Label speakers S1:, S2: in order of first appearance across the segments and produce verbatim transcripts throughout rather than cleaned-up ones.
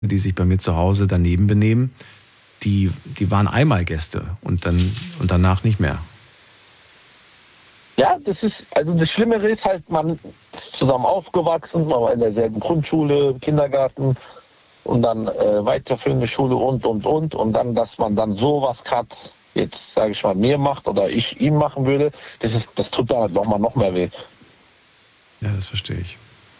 S1: die sich bei mir zu Hause daneben benehmen, die, die waren einmal Gäste und dann und danach nicht mehr.
S2: Ja, das ist, also das Schlimmere ist halt, man ist zusammen aufgewachsen, man war in derselben Grundschule, Kindergarten und dann äh, weiterführende Schule und, und, und. Und dann, dass man dann sowas gerade jetzt, sage ich mal, mir macht oder ich ihm machen würde, das ist, das tut dann halt nochmal noch mehr weh.
S1: Ja, das verstehe ich.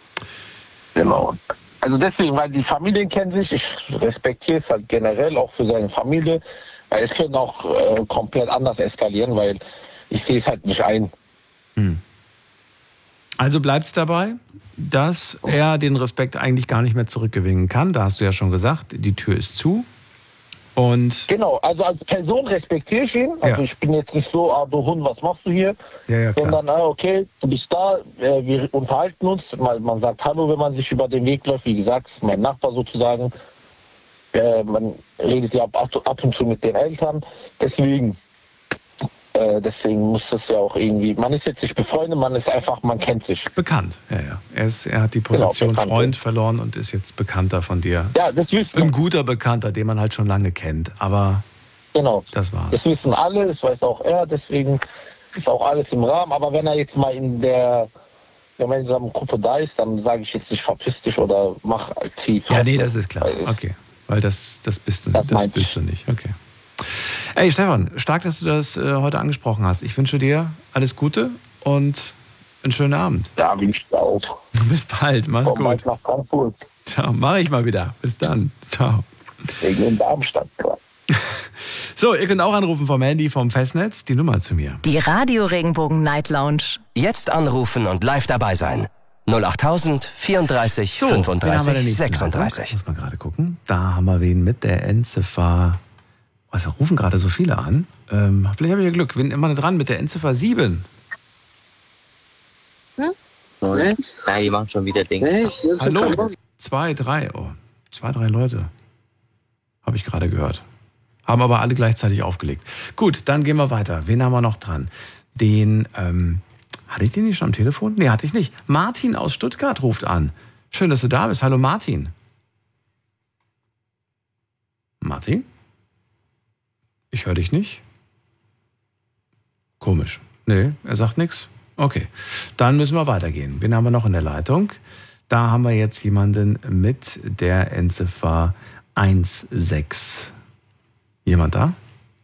S2: Genau. Also deswegen, weil die Familien kennen sich, ich respektiere es halt generell auch für seine Familie, weil es könnte auch äh, komplett anders eskalieren, weil ich sehe es halt nicht ein.
S1: Hm. Also bleibt es dabei, dass er den Respekt eigentlich gar nicht mehr zurückgewinnen kann. Da hast du ja schon gesagt, die Tür ist zu. Und
S2: genau, also als Person respektiere ich ihn. Also ja. Ich bin jetzt nicht so, ah, du Hund, was machst du hier?
S1: Ja, ja, klar.
S2: Sondern, ah, okay, du bist da, äh, wir unterhalten uns. Man, man sagt Hallo, wenn man sich über den Weg läuft. Wie gesagt, das ist mein Nachbar sozusagen. Äh, man redet ja ab, ab und zu mit den Eltern. Deswegen, äh, deswegen muss das ja auch irgendwie, man ist jetzt nicht befreundet, man ist einfach, man kennt sich.
S1: Bekannt, ja, ja. Er, ist, er hat die Position genau, Freund verloren und ist jetzt Bekannter von dir.
S2: Ja, das wissen
S1: Ein guter Bekannter, den man halt schon lange kennt, aber
S2: genau.
S1: Das war's.
S2: Das wissen alle, das weiß auch er, deswegen ist auch alles im Rahmen. Aber wenn er jetzt mal in der gemeinsamen Gruppe da ist, dann sage ich jetzt nicht verpiss dich oder mach zieh.
S1: Ja, nee, das ist klar. Okay, weil das, das bist du nicht.
S2: Das,
S1: das bist du nicht. Okay. Ey, Stefan, stark, dass du das äh, heute angesprochen hast. Ich wünsche dir alles Gute und einen schönen Abend.
S2: Ja, wünsche ich auch.
S1: Bis bald, mach's
S2: Komm
S1: gut.
S2: Nach Frankfurt.
S1: Ciao, mach ich mal wieder. Bis dann. Ciao.
S2: Wegen in Darmstadt, klar.
S1: So, ihr könnt auch anrufen vom Handy, vom Festnetz, die Nummer zu mir.
S3: Die Radio Regenbogen Night Lounge.
S4: Jetzt anrufen und live dabei sein. null acht tausend vierunddreißig
S1: so,
S4: fünfunddreißig sechsunddreißig.
S1: Muss man gerade gucken. Da haben wir wen mit der Endziffer. Also rufen gerade so viele an. Ähm, vielleicht habe ich ja Glück. Bin immer dran mit der Endziffer sieben.
S5: Hm? Nein, die machen schon wieder Dinge.
S1: Hallo. Zwei, drei. Oh, zwei, drei Leute. Habe ich gerade gehört. Haben aber alle gleichzeitig aufgelegt. Gut, dann gehen wir weiter. Wen haben wir noch dran? Den, ähm, hatte ich den nicht schon am Telefon? Nee, hatte ich nicht. Martin aus Stuttgart ruft an. Schön, dass du da bist. Hallo Martin. Martin? Ich höre dich nicht. Komisch. Nee, er sagt nichts. Okay, dann müssen wir weitergehen. Wen haben wir noch in der Leitung? Da haben wir jetzt jemanden mit der Endziffer eins sechs. Jemand da?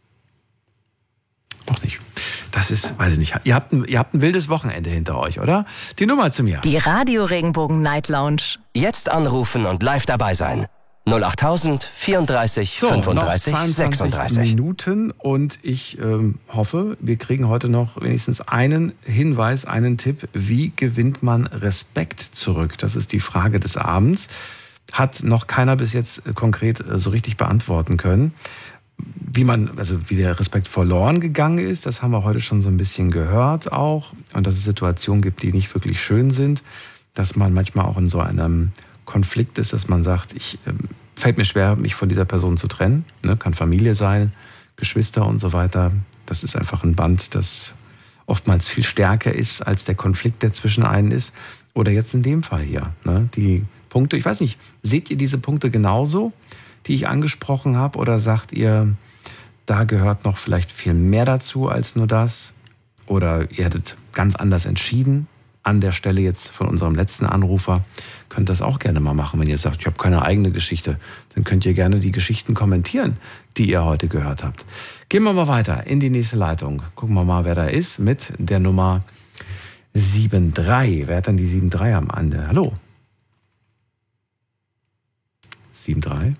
S1: Noch nicht. Das ist, weiß ich nicht. Ihr habt, ein, ihr habt ein wildes Wochenende hinter euch, oder? Die Nummer zu mir.
S3: Die Radio Regenbogen Night Lounge.
S4: Jetzt anrufen und live dabei sein. null acht tausend vierunddreißig fünfunddreißig sechsunddreißig.
S1: Minuten und ich ähm, hoffe, wir kriegen heute noch wenigstens einen Hinweis, einen Tipp, wie gewinnt man Respekt zurück? Das ist die Frage des Abends. Hat noch keiner bis jetzt konkret so richtig beantworten können. Wie man, also wie der Respekt verloren gegangen ist, das haben wir heute schon so ein bisschen gehört auch. Und dass es Situationen gibt, die nicht wirklich schön sind. Dass man manchmal auch in so einem Konflikt ist, dass man sagt, ich äh, fällt mir schwer, mich von dieser Person zu trennen. Ne? Kann Familie sein, Geschwister und so weiter. Das ist einfach ein Band, das oftmals viel stärker ist als der Konflikt, der zwischen einen ist. Oder jetzt in dem Fall hier. Ne? Die Punkte, ich weiß nicht, seht ihr diese Punkte genauso, die ich angesprochen habe? Oder sagt ihr, da gehört noch vielleicht viel mehr dazu als nur das? Oder ihr hättet ganz anders entschieden? An der Stelle jetzt von unserem letzten Anrufer, könnt das auch gerne mal machen, wenn ihr sagt, ich habe keine eigene Geschichte. Dann könnt ihr gerne die Geschichten kommentieren, die ihr heute gehört habt. Gehen wir mal weiter in die nächste Leitung. Gucken wir mal, wer da ist mit der Nummer sieben drei. Wer hat dann die sieben drei am Ende? Hallo? sieben drei?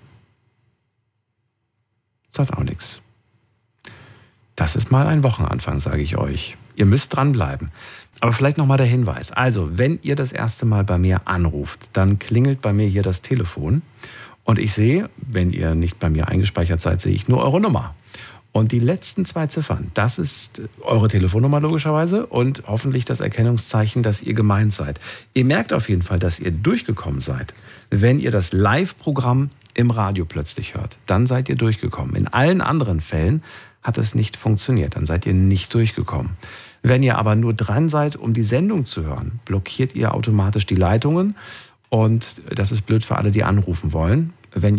S1: Sagt auch nichts. Das ist mal ein Wochenanfang, sage ich euch. Ihr müsst dranbleiben. Aber vielleicht nochmal der Hinweis. Also, wenn ihr das erste Mal bei mir anruft, dann klingelt bei mir hier das Telefon. Und ich sehe, wenn ihr nicht bei mir eingespeichert seid, sehe ich nur eure Nummer. Und die letzten zwei Ziffern, das ist eure Telefonnummer logischerweise und hoffentlich das Erkennungszeichen, dass ihr gemeint seid. Ihr merkt auf jeden Fall, dass ihr durchgekommen seid, wenn ihr das Live-Programm im Radio plötzlich hört. Dann seid ihr durchgekommen. In allen anderen Fällen hat es nicht funktioniert. Dann seid ihr nicht durchgekommen. Wenn ihr aber nur dran seid, um die Sendung zu hören, blockiert ihr automatisch die Leitungen. Und das ist blöd für alle, die anrufen wollen. wenn